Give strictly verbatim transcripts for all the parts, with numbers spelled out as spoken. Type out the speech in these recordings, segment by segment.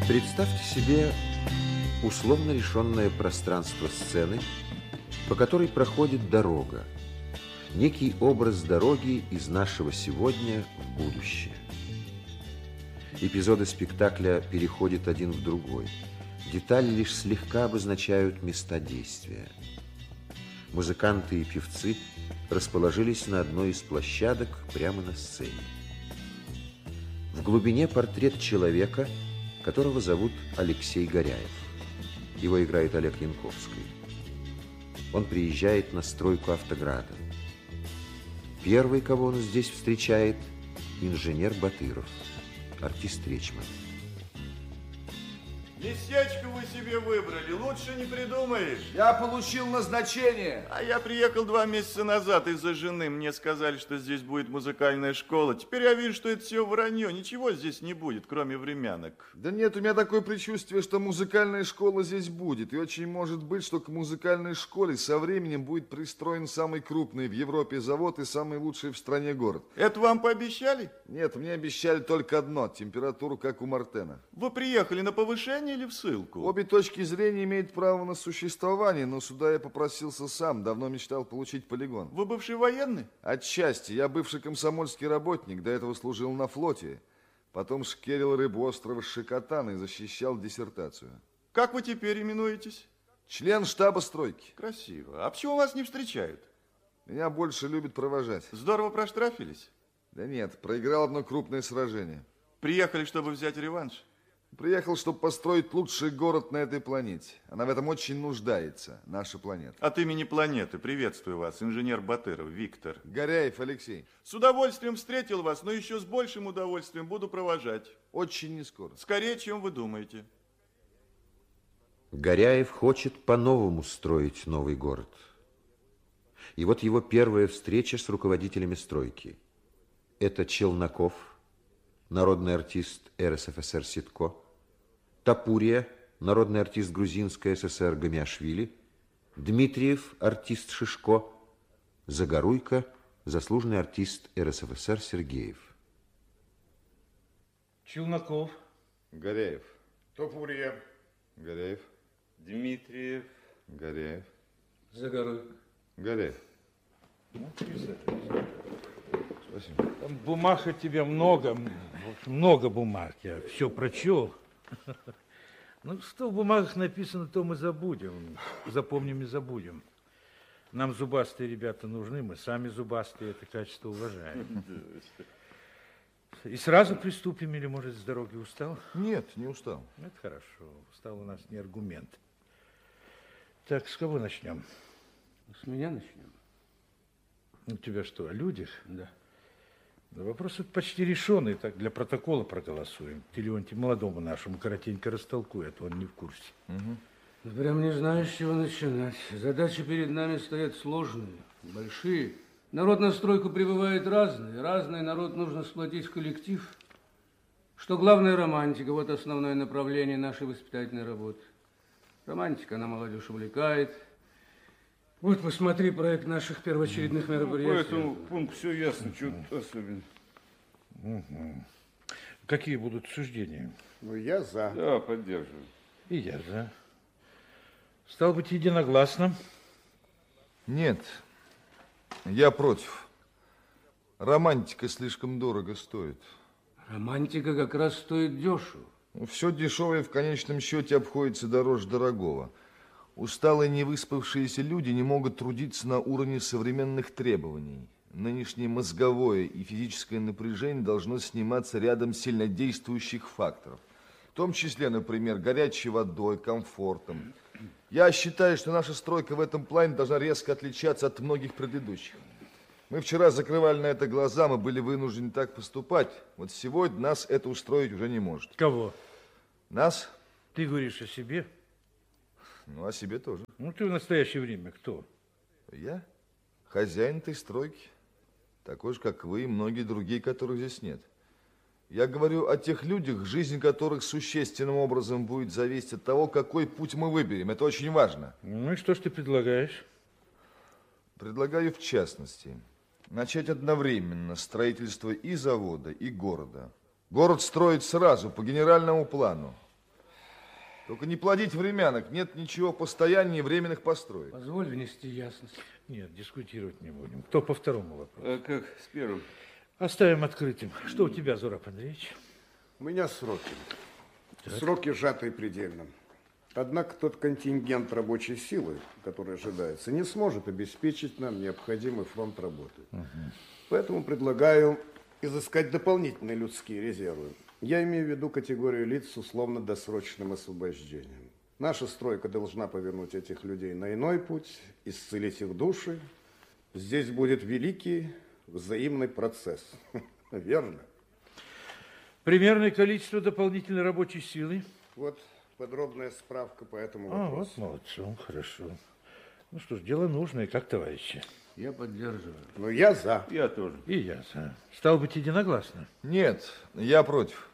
Представьте себе условно решенное пространство сцены, по которой проходит дорога, некий образ дороги из нашего сегодня в будущее. Эпизоды спектакля переходят один в другой. Детали лишь слегка обозначают места действия. Музыканты и певцы расположились на одной из площадок прямо на сцене. В глубине портрет человека, которого зовут Алексей Горяев. Его играет Олег Янковский. Он приезжает на стройку Автограда. Первый, кого он здесь встречает, инженер Батыров, артист Речман. Местечко вы себе выбрали, лучше не придумаешь. Я получил назначение. А я приехал два месяца назад из-за жены. Мне сказали, что здесь будет музыкальная школа. Теперь я вижу, что это все вранье. Ничего здесь не будет, кроме времянок. Да нет, у меня такое предчувствие, что музыкальная школа здесь будет. И очень может быть, что к музыкальной школе со временем будет пристроен самый крупный в Европе завод и самый лучший в стране город. Это вам пообещали? Нет, мне обещали только одно, температуру, как у Мартена. Вы приехали на повышение или в ссылку? Обе точки зрения имеют право на существование, но сюда я попросился сам, давно мечтал получить полигон. Вы бывший военный? Отчасти. Я бывший комсомольский работник, до этого служил на флоте. Потом шкерил рыбу острова Шикотана и защищал диссертацию. Как вы теперь именуетесь? Член штаба стройки. Красиво. А почему вас не встречают? Меня больше любят провожать. Здорово проштрафились? Да нет, проиграл одно крупное сражение. Приехали, чтобы взять реванш? Приехал, чтобы построить лучший город на этой планете. Она в этом очень нуждается, наша планета. От имени планеты приветствую вас, инженер Батыров Виктор. Горяев Алексей. С удовольствием встретил вас, но еще с большим удовольствием буду провожать. Очень не скоро. Скорее, чем вы думаете. Горяев хочет по-новому строить новый город. И вот его первая встреча с руководителями стройки. Это Челноков, народный артист эр эс эф эс эр Ситко, Тапурия, народный артист Грузинской эс эс эр Гамиашвили, Дмитриев, артист Шишко, Загоруйко, заслуженный артист эр эс эф эс эр Сергеев. Челноков. Горяев. Тапурия. Горяев. Дмитриев. Горяев. Загоруйко. Горяев. Ну, писать. Спасибо. Там бумаг от тебя много, много бумаг, я все прочел. Ну, что в бумагах написано, то мы забудем, запомним и забудем. Нам зубастые ребята нужны, мы сами зубастые, это качество уважаем. И сразу приступим, или, может, с дороги устал? Нет, не устал. Это хорошо, устал у нас не аргумент. Так, с кого начнем? С меня начнем. У тебя что, о людях? Да. Да вопрос это почти решенный, так для протокола проголосуем. Ты, Леонтий, молодому нашему коротенько растолкует, он не в курсе. Угу. Ты прям не знаешь, с чего начинать. Задачи перед нами стоят сложные, большие. Народ на стройку прибывает разный, разный народ нужно сплотить в коллектив. Что главное, романтика, вот основное направление нашей воспитательной работы. Романтика, она молодежь увлекает. Вот посмотри проект наших первоочередных мероприятий. По этому пункту все ясно, что-то особенно. Угу. Какие будут суждения? Ну, я за. Да, поддерживаю. И я за. Стало быть, единогласно? Нет, я против. Романтика слишком дорого стоит. Романтика как раз стоит дешево. Все дешевое в конечном счете обходится дороже дорогого. Усталые, невыспавшиеся люди не могут трудиться на уровне современных требований. Нынешнее мозговое и физическое напряжение должно сниматься рядом сильнодействующих факторов. В том числе, например, горячей водой, комфортом. Я считаю, что наша стройка в этом плане должна резко отличаться от многих предыдущих. Мы вчера закрывали на это глаза, мы были вынуждены так поступать. Вот сегодня нас это устроить уже не может. Кого? Нас? Ты говоришь о себе? Ну, о себе тоже. Ну, ты в настоящее время кто? Я? Хозяин этой стройки. Такой же, как вы и многие другие, которых здесь нет. Я говорю о тех людях, жизнь которых существенным образом будет зависеть от того, какой путь мы выберем. Это очень важно. Ну и что ж ты предлагаешь? Предлагаю в частности начать одновременно строительство и завода, и города. Город строить сразу, по генеральному плану. Только не плодить времянок. Нет ничего постояннее временных построек. Позволь внести ясность. Нет, дискутировать не будем. Кто по второму вопросу? А как с первым? Оставим открытым. Что у тебя, Зураб Андреевич? У меня сроки. Так. Сроки сжатые предельно. Однако тот контингент рабочей силы, который ожидается, не сможет обеспечить нам необходимый фронт работы. Угу. Поэтому предлагаю изыскать дополнительные людские резервы. Я имею в виду категорию лиц с условно-досрочным освобождением. Наша стройка должна повернуть этих людей на иной путь, исцелить их души. Здесь будет великий взаимный процесс. Верно? Примерное количество дополнительной рабочей силы? Вот подробная справка по этому а, вопросу. Вот молодцом, хорошо. Ну что ж, дело нужное, как товарищи. Я поддерживаю. Ну, я за. Я тоже. И я за. Стало быть, единогласно? Нет, я против.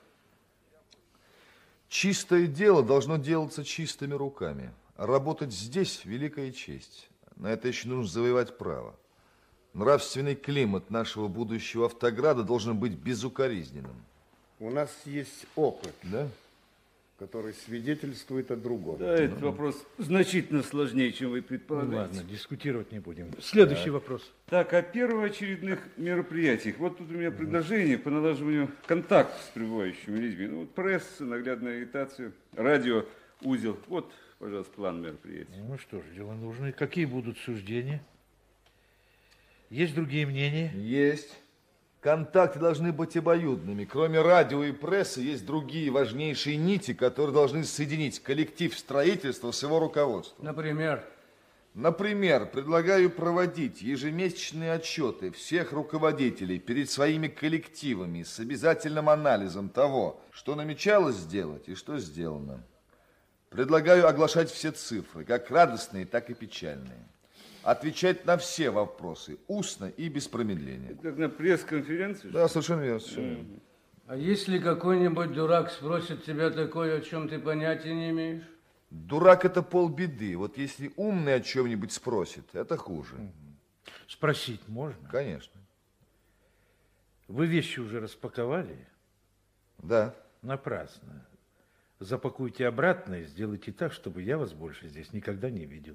Чистое дело должно делаться чистыми руками. Работать здесь – великая честь. На это еще нужно завоевать право. Нравственный климат нашего будущего Автограда должен быть безукоризненным. У нас есть опыт, да? который свидетельствует о другом. Да, этот вопрос значительно сложнее, чем вы предполагаете. Ну, ладно, дискутировать не будем. Следующий так. вопрос. Так, о первоочередных мероприятиях. Вот тут у меня предложение по налаживанию контактов с прибывающими людьми. Ну, вот пресса, наглядная агитация, радио, узел. Вот, пожалуйста, план мероприятий. Ну что ж, дело нужное. Какие будут суждения? Есть другие мнения? Есть. Контакты должны быть обоюдными. Кроме радио и прессы, есть другие важнейшие нити, которые должны соединить коллектив строительства с его руководством. Например? Например, предлагаю проводить ежемесячные отчеты всех руководителей перед своими коллективами с обязательным анализом того, что намечалось сделать и что сделано. Предлагаю оглашать все цифры, как радостные, так и печальные. Отвечать на все вопросы, устно и без промедления. Как на пресс-конференции? Да, совершенно верно. Совершенно верно. А если какой-нибудь дурак спросит тебя такое, о чем ты понятия не имеешь? Дурак – это полбеды. Вот если умный о чем-нибудь спросит, это хуже. Спросить можно? Конечно. Вы вещи уже распаковали? Да. Напрасно. Запакуйте обратно и сделайте так, чтобы я вас больше здесь никогда не видел.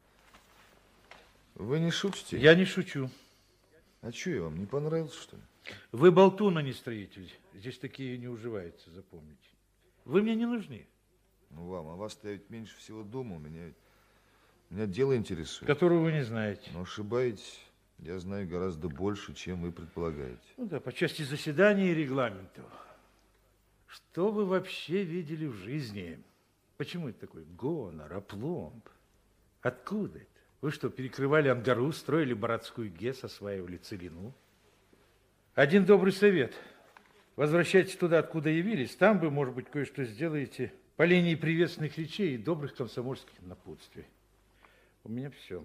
Вы не шутите? Я не шучу. А что, я вам не понравился, что ли? Вы болтун, а не строитель. Здесь такие не уживаются, запомните. Вы мне не нужны. Ну, вам, а вас-то я ведь меньше всего думал. Меня, ведь... Меня дело интересует. Которого вы не знаете. Но ошибаетесь. Я знаю гораздо больше, чем вы предполагаете. Ну да, по части заседаний и регламентов. Что вы вообще видели в жизни? Почему это такой гонор, опломб? Откуда это? Вы что, перекрывали Ангару, строили Братскую ГЭС, осваивали целину? Один добрый совет. Возвращайтесь туда, откуда явились. Там вы, может быть, кое-что сделаете по линии приветственных речей и добрых комсомольских напутствий. У меня все.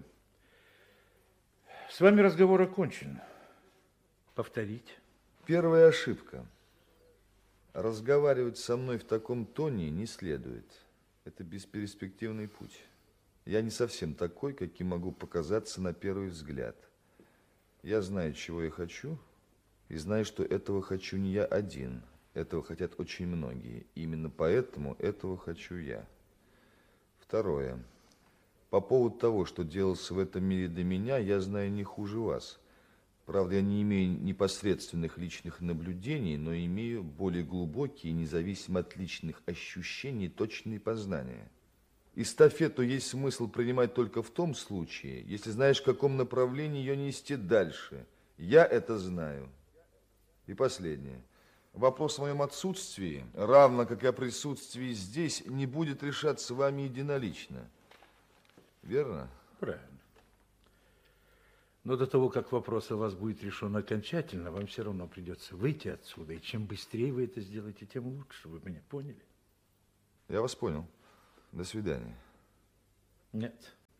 С вами разговор окончен. Повторить. Первая ошибка. Разговаривать со мной в таком тоне не следует. Это бесперспективный путь. Я не совсем такой, каким могу показаться на первый взгляд. Я знаю, чего я хочу, и знаю, что этого хочу не я один. Этого хотят очень многие. Именно поэтому этого хочу я. Второе. По поводу того, что делался в этом мире до меня, я знаю не хуже вас. Правда, я не имею непосредственных личных наблюдений, но имею более глубокие, независимо от личных ощущений, точные познания. Эстафету есть смысл принимать только в том случае, если знаешь, в каком направлении ее нести дальше. Я это знаю. И последнее. Вопрос о моем отсутствии, равно как и о присутствии здесь, не будет решаться вами единолично. Верно? Правильно. Но до того, как вопрос о вас будет решен окончательно, вам все равно придется выйти отсюда. И чем быстрее вы это сделаете, тем лучше. Вы меня поняли? Я вас понял. До свидания. Нет.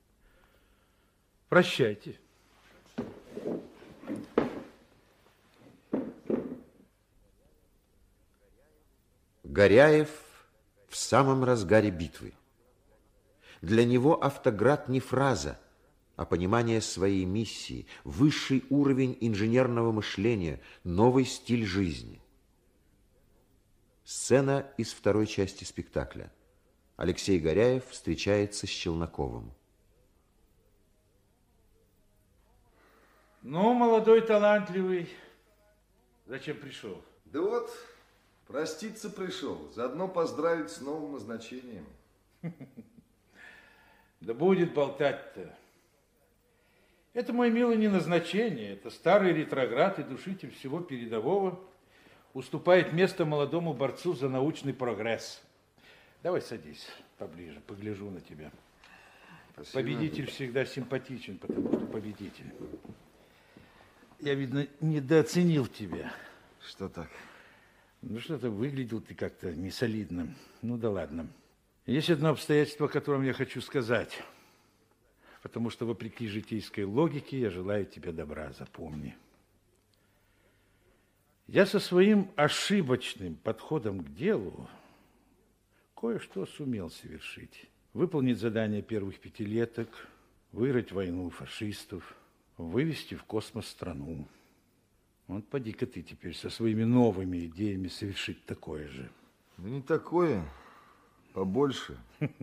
Прощайте. Горяев в самом разгаре битвы. Для него Автоград не фраза, а понимание своей миссии, высший уровень инженерного мышления, новый стиль жизни. Сцена из второй части спектакля. Алексей Горяев встречается с Челноковым. Ну, молодой, талантливый, зачем пришел? Да вот, проститься пришел, заодно поздравить с новым назначением. Да будет болтать-то. Это, мой милый, не назначение, это старый ретроград и душитель всего передового уступает место молодому борцу за научный прогресс. Давай садись поближе, погляжу на тебя. Спасибо. Победитель всегда симпатичен, потому что победитель. Я, видно, недооценил тебя. Что так? Ну, что-то выглядел ты как-то несолидным. Ну, да ладно. Есть одно обстоятельство, о котором я хочу сказать. Потому что, вопреки житейской логике, я желаю тебе добра, запомни. Я со своим ошибочным подходом к делу кое-что сумел совершить. Выполнить задание первых пятилеток, выиграть войну фашистов, вывести в космос страну. Вот поди-ка ты теперь со своими новыми идеями совершить такое же. Ну, не такое, побольше.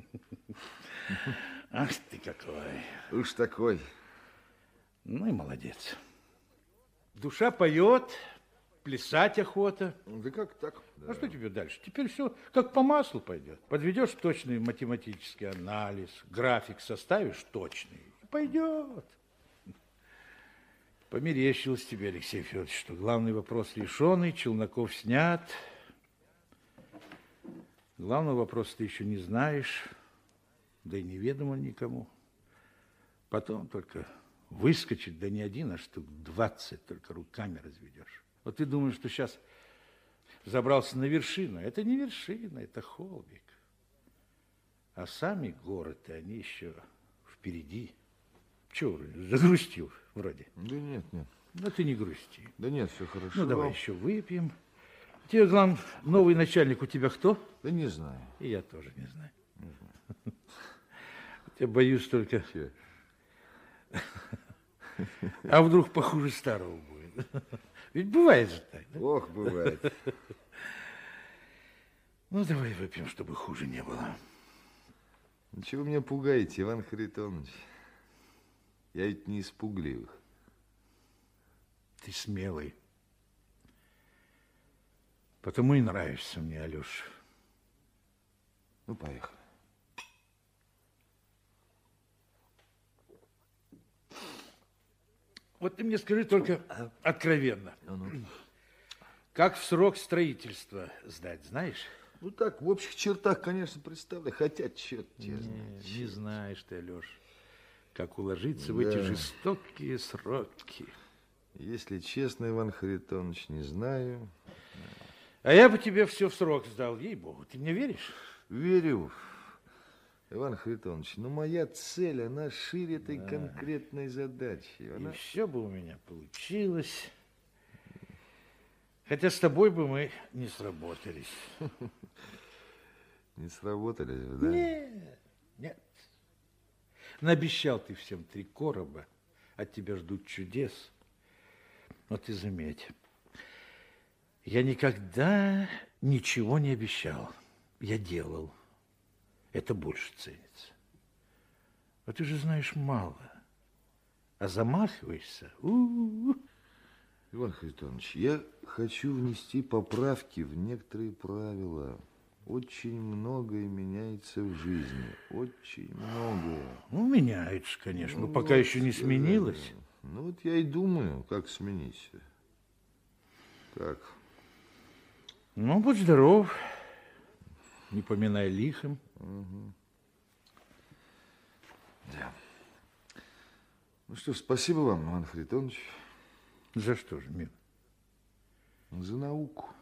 Ах ты какой. Уж такой. Ну и молодец. Душа поет, плясать охота. Да как так? А что тебе дальше? Теперь все как по маслу пойдет. Подведешь точный математический анализ, график составишь точный, и пойдет. Померещилось тебе, Алексей Федорович, что главный вопрос решенный, Челноков снят. Главного вопроса ты еще не знаешь, да и неведомо никому. Потом только выскочит, да не один, а штук двадцать только руками разведешь. Вот ты думаешь, что сейчас забрался на вершину. Это не вершина, это холмик. А сами горы-то, они еще впереди. Чего вроде? Загрустил вроде. Да нет, нет. Да ты не грусти. Да нет, все хорошо. Ну, давай еще выпьем. Тебе, главное, новый начальник у тебя кто? Да не знаю. И я тоже не знаю. Не знаю. Я боюсь только... Че? А вдруг похуже старого будет? Ведь бывает же так, да? Ох, бывает. Ну, давай выпьем, чтобы хуже не было. Ну, чего меня пугаете, Иван Харитонович? Я ведь не из пугливых. Ты смелый. Потому и нравишься мне, Алёша. Ну, поехали. Вот ты мне скажи только откровенно. Как в срок строительства сдать, знаешь? Ну, так, в общих чертах, конечно, представляю. Хотя, черт тебя знает. Не, не знаешь ты, Алёша, как уложиться Да. в эти жестокие сроки. Если честно, Иван Харитонович, не знаю. А я бы тебе все в срок сдал, ей-богу. Ты мне веришь? Верю. Иван Харитонович, но моя цель, она шире этой Да. конкретной задачи. Она... И все бы у меня получилось. Хотя с тобой бы мы не сработались. Не сработались бы, да? Нет, нет. Наобещал ты всем три короба, от тебя ждут чудес. Но ты заметь, я никогда ничего не обещал. Я делал. Это больше ценится. А ты же знаешь мало. А замахиваешься. У-у-у. Иван Харитонович, я хочу внести поправки в некоторые правила. Очень многое меняется в жизни. Очень многое. Ну, меняется, конечно, но Ну, пока вот, еще не сменилось. да. Ну, вот я и думаю, как сменить. Как? Ну, будь здоров. Не поминай лихом. Угу. Да. Ну что ж, спасибо вам, Иван Харитонович. За что же, мил? За науку.